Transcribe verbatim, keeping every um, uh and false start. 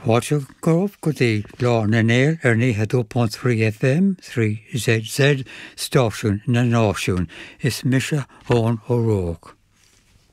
Water go up go dí lá na néir ar níthe point three F M three Z Z stáisiún na náisiún is mise ón ó róg.